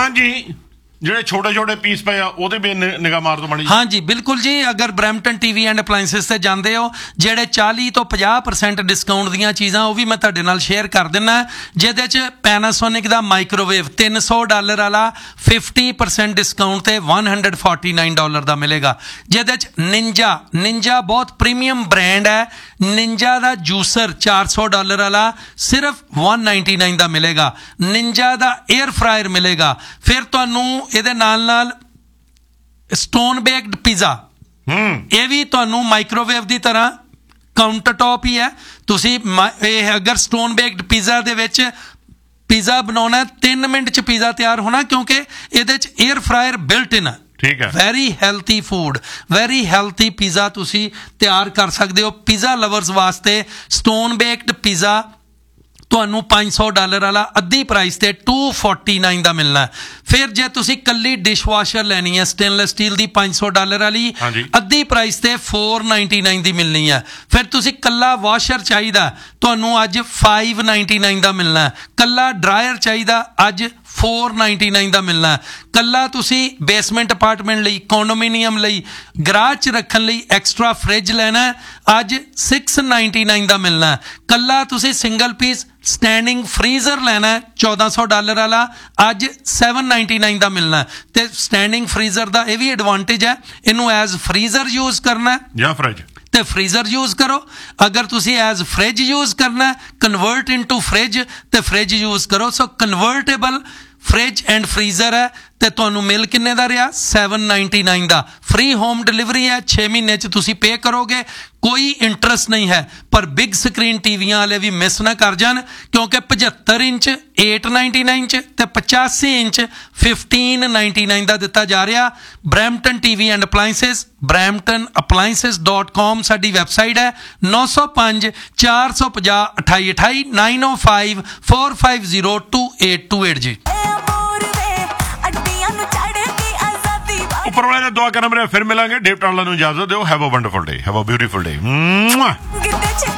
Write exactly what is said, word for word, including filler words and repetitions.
हाँ जी ਜਿਹੜੇ ਛੋਟੇ ਛੋਟੇ ਪੀਸ ਪਏ ਆ ਉਹਦੇ ਵੀ ਨਿਗਾਹ ਮਾਰ ਦੋ ਮਾੜੀ। ਹਾਂਜੀ ਬਿਲਕੁਲ ਜੀ, ਅਗਰ ਬਰੈਂਪਟਨ ਟੀਵੀ ਐਂਡ ਅਪਲਾਈਐਂਸਿਸ ਤੇ ਜਾਂਦੇ ਹੋ, ਜਿਹੜੇ ਚਾਲੀ ਤੋਂ ਪੰਜਾਹ ਪਰਸੈਂਟ ਡਿਸਕਾਊਂਟ ਦੀਆਂ ਚੀਜ਼ਾਂ ਉਹ ਵੀ ਮੈਂ ਤੁਹਾਡੇ ਨਾਲ ਸ਼ੇਅਰ ਕਰ ਦਿੰਦਾ, ਜਿਹਦੇ 'ਚ ਪੈਨਾਸੋਨਿਕ ਦਾ ਮਾਈਕ੍ਰੋਵੇਵ ਤਿੰਨ ਸੌ ਡਾਲਰ ਵਾਲਾ ਫਿਫਟੀ ਪਰਸੈਂਟ ਡਿਸਕਾਊਂਟ ਤੇ one hundred forty nine dollar ਦਾ ਮਿਲੇਗਾ। ਜਿਹਦੇ 'ਚ ਨਿੰਜਾ ਨਿੰਜਾ ਬਹੁਤ ਪ੍ਰੀਮੀਅਮ ਬ੍ਰਾਂਡ ਹੈ, ਨਿੰਜਾ ਦਾ ਜੂਸਰ ਚਾਰ ਸੌ ਡਾਲਰ ਵਾਲਾ ਸਿਰਫ ਵਨ ਨਾਈਨਟੀ ਨਾਈਨ ਦਾ ਮਿਲੇਗਾ। ਨਿੰਜਾ ਦਾ 에ਅਰ ਫਰਾਇਰ ਮਿਲੇਗਾ। ਫਿਰ ਤੁਹਾਨੂੰ ਇਹਦੇ ਨਾਲ ਨਾਲ ਸਟੋਨ ਬੇਕਡ ਪੀਜ਼ਾ, ਇਹ ਵੀ ਤੁਹਾਨੂੰ ਮਾਈਕ੍ਰੋਵੇਵ ਦੀ ਤਰ੍ਹਾਂ ਕਾਊਂਟਰ ਟੌਪ ਹੀ ਹੈ। ਤੁਸੀਂ ਇਹ ਅਗਰ ਸਟੋਨ ਬੇਕਡ ਪੀਜ਼ਾ ਦੇ ਵਿੱਚ ਪੀਜ਼ਾ ਬਣਾਉਣਾ, ਤਿੰਨ ਮਿੰਟ 'ਚ ਪੀਜ਼ਾ ਤਿਆਰ ਹੋਣਾ, ਕਿਉਂਕਿ ਇਹਦੇ 'ਚ 에ਅਰ ਫਰਾਇਰ ਬਿਲਟ ਇਨ ਹੈ। ਠੀਕ ਹੈ, very healthy food, very healthy pizza ਤੁਸੀਂ ਤਿਆਰ ਕਰ ਸਕਦੇ ਹੋ। ਪੀਜ਼ਾ ਲਵਰਸ ਵਾਸਤੇ ਸਟੋਨ ਬੇਕਡ ਪੀਜ਼ਾ ਤੁਹਾਨੂੰ ਪੰਜ ਸੌ ਡਾਲਰ ਵਾਲਾ ਅੱਧੀ ਪ੍ਰਾਈਸ ਤੇ ਟੂ ਫੋਰਟੀ ਨਾਈਨ ਦਾ ਮਿਲਣਾ। ਫਿਰ ਜੇ ਤੁਸੀਂ ਕੱਲੀ ਡਿਸ਼ ਵਾਸ਼ਰ ਲੈਣੀ ਹੈ ਸਟੇਨਲੈਸ ਸਟੀਲ ਦੀ ਪੰਜ ਸੌ ਡਾਲਰ ਵਾਲੀ, ਅੱਧੀ ਪ੍ਰਾਈਸ ਤੇ ਫੋਰ ਨਾਈਨਟੀ ਨਾਈਨ ਦੀ ਮਿਲਣੀ ਹੈ। ਫਿਰ ਤੁਸੀਂ ਕੱਲਾ ਵਾਸ਼ਰ ਚਾਹੀਦਾ, ਤੁਹਾਨੂੰ ਅੱਜ ਫਾਈਵ ਨਾਈਨਟੀ ਨਾਈਨ ਦਾ ਮਿਲਣਾ। ਕੱਲਾ ਡਰਾਇਰ ਚਾਹੀਦਾ, ਅੱਜ ਫੋਰ ਨਾਈਨਟੀ ਨਾਈਨ ਦਾ ਮਿਲਣਾ। ਕੱਲਾ ਤੁਸੀਂ ਬੇਸਮੈਂਟ ਅਪਾਰਟਮੈਂਟ ਲਈ, ਕੰਡੋਮੀਨੀਅਮ ਲਈ, ਗਰਾਜ 'ਚ ਰੱਖਣ ਲਈ ਐਕਸਟਰਾ ਫ੍ਰਿਜ ਲੈਣਾ, ਅੱਜ ਸਿਕਸ ਨਾਈਨਟੀ ਨਾਈਨ ਦਾ ਮਿਲਣਾ। ਕੱਲਾ ਤੁਸੀਂ ਸਿੰਗਲ ਪੀਸ ਸਟੈਂਡਿੰਗ ਫਰੀਜ਼ਰ ਲੈਣਾ ਚੌਦਾਂ ਸੌ ਡਾਲਰ ਵਾਲਾ, ਅੱਜ ਸੈਵਨ ਨਾਈਨਟੀ ਨਾਈਨ ਦਾ ਮਿਲਣਾ। ਤੇ ਸਟੈਂਡਿੰਗ ਫਰੀਜ਼ਰ ਦਾ ਇਹ ਵੀ ਐਡਵਾਂਟੇਜ ਹੈ, ਇਹਨੂੰ ਐਜ਼ ਫਰੀਜ਼ਰ ਯੂਜ਼ ਕਰਨਾ ਜਾਂ ਫ੍ਰਿਜ ਤੇ ਫਰੀਜ਼ਰ ਯੂਜ਼ ਕਰੋ। ਅਗਰ ਤੁਸੀਂ ਐਜ਼ ਫ੍ਰਿਜ ਯੂਜ਼ ਕਰਨਾ, ਕਨਵਰਟ ਇਨਟੂ ਫ੍ਰਿਜ ਤੇ ਫ੍ਰਿਜ ਯੂਜ਼ ਕਰੋ। ਸੋ ਕਨਵਰਟੇਬਲ ਫ੍ਰਿਜ ਐਂਡ ਫਰੀਜ਼ਰ ਹੈ ਤੇ ਤੁਹਾਨੂੰ ਮਿਲ ਕਿੰਨੇ ਦਾ ਰਿਹਾ? ਸੈਵਨ ਨਾਈਨਟੀ ਨਾਈਨ ਦਾ। ਫ੍ਰੀ ਹੋਮ ਡਿਲੀਵਰੀ ਹੈ, ਛੇ ਮਹੀਨੇ 'ਚ ਤੁਸੀਂ ਪੇ ਕਰੋਗੇ, ਕੋਈ ਇੰਟਰਸਟ ਨਹੀਂ ਹੈ। ਪਰ ਬਿਗ ਸਕਰੀਨ ਟੀਵੀਆਂ ਵਾਲੇ ਵੀ ਮਿਸ ਨਾ ਕਰ ਜਾਣ, ਕਿਉਂਕਿ ਪਝੱਤਰ ਇੰਚ ਏਟ ਨਾਈਨਟੀ ਨਾਈਨ 'ਚ ਤੇ ਪਚਾਸੀ ਇੰਚ ਫਿਫਟੀਨ ਨਾਈਨਟੀ ਨਾਈਨ ਦਾ ਦਿੱਤਾ ਜਾ ਰਿਹਾ। Brampton TV and ਅਪਲਾਈਐਂਸਿਸ, Brampton ਅਪਲਾਈਐਂਸਿਸ dot ਕੌਮ ਸਾਡੀ ਵੈਬਸਾਈਟ ਹੈ। ਨੌ ਸੌ ਪੰਜ ਚਾਰ ਸੌ ਪੰਜਾਹ ਅਠਾਈ ਅਠਾਈ ਨਾਈਨ ਓ five four five zero two eight two eight ਜੀ। ਉੱਪਰ ਵਾਲੇ ਦਾ ਦੁਆ ਕਰਨਾ ਮੇਰੇ। ਫਿਰ ਮਿਲਾਂਗੇ। ਡੇਵ ਟਾਂਲਾ ਨੂੰ ਇਜਾਜ਼ਤ ਦਿਓ। Have a wonderful day, have a beautiful day.